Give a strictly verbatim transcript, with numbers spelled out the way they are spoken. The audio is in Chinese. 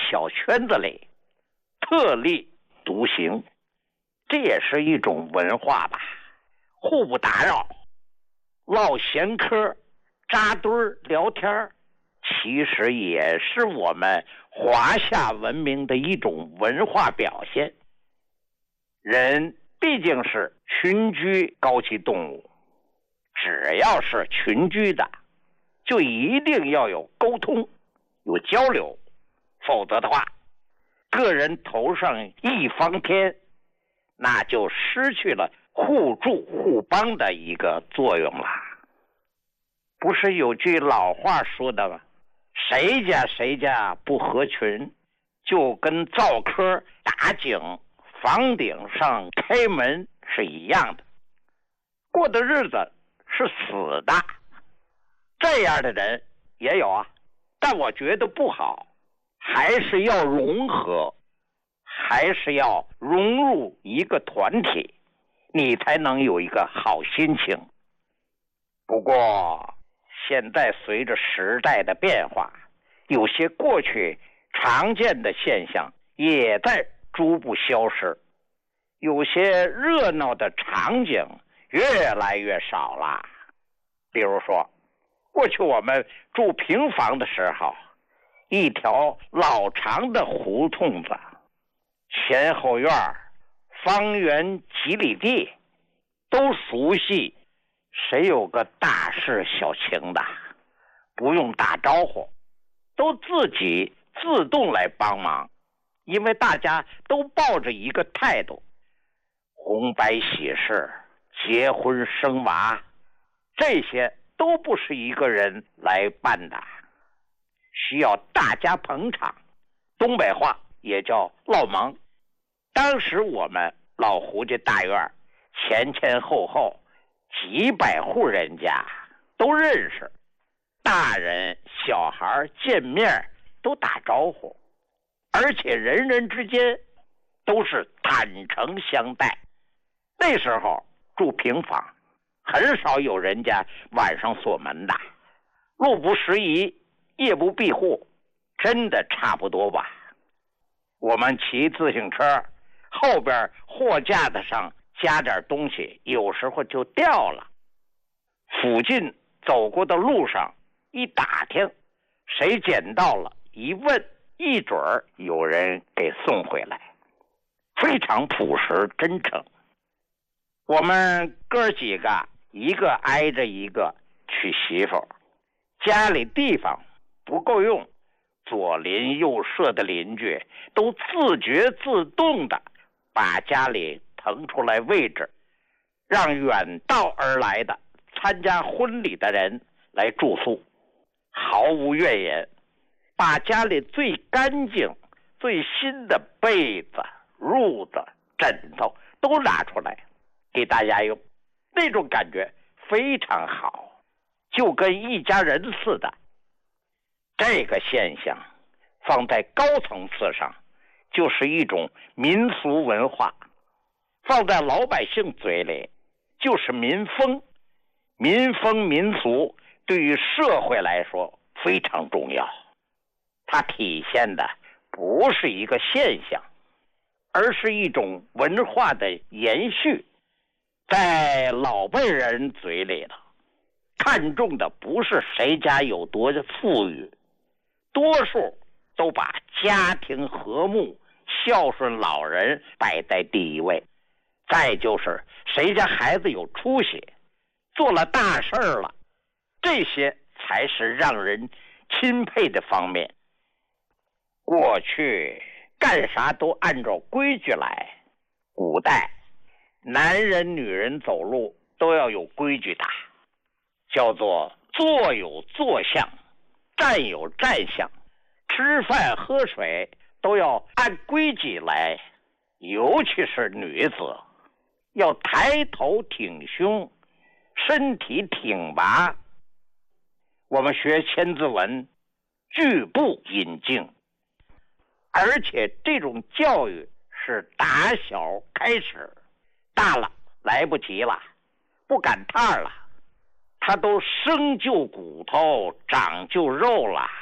小圈子里特立独行，这也是一种文化吧。互不打扰，唠闲嗑，扎堆儿聊天，其实也是我们华夏文明的一种文化表现。人毕竟是群居高级动物，只要是群居的，就一定要有沟通，有交流，否则的话，个人头上一方天，那就失去了互助互帮的一个作用了。不是有句老话说的吗？谁家谁家不合群，就跟灶科打井房顶上开门是一样的，过的日子是死的。这样的人也有啊，但我觉得不好，还是要融合，还是要融入一个团体，你才能有一个好心情。不过现在随着时代的变化，有些过去常见的现象也在逐步消失，有些热闹的场景越来越少了。比如说，过去我们住平房的时候，一条老长的胡同子，前后院方圆几里地，都熟悉谁有个大事小情的，不用打招呼，都自己自动来帮忙。因为大家都抱着一个态度，红白喜事、结婚生娃，这些都不是一个人来办的，需要大家捧场，东北话也叫落忙。当时我们老胡家大院前前后后几百户人家都认识，大人小孩见面都打招呼，而且人人之间都是坦诚相待。那时候住平房，很少有人家晚上锁门的，路不拾遗，夜不闭户，真的差不多吧。我们骑自行车，后边货架子上加点东西，有时候就掉了。附近走过的路上一打听，谁捡到了，一问，一准儿有人给送回来，非常朴实真诚。我们哥几个一个挨着一个娶媳妇，家里地方不够用，左邻右舍的邻居都自觉自动的把家里腾出来位置，让远道而来的参加婚礼的人来住宿，毫无怨言，把家里最干净最新的被子、褥子、枕头都拿出来给大家用，那种感觉非常好，就跟一家人似的。这个现象放在高层次上就是一种民俗文化，放在老百姓嘴里就是民风。民风民俗对于社会来说非常重要，它体现的不是一个现象，而是一种文化的延续。在老辈人嘴里了，看重的不是谁家有多富裕，多数都把家庭和睦、孝顺老人摆在第一位。再就是谁家孩子有出息，做了大事了，这些才是让人钦佩的方面。过去干啥都按照规矩来，古代男人女人走路都要有规矩的，叫做坐有坐相，站有站相，吃饭喝水都要按规矩来。尤其是女子要抬头挺胸，身体挺拔。我们学千字文，句步引径，而且这种教育是打小开始，大了来不及了，不赶趟了，他都生就骨头长就肉了。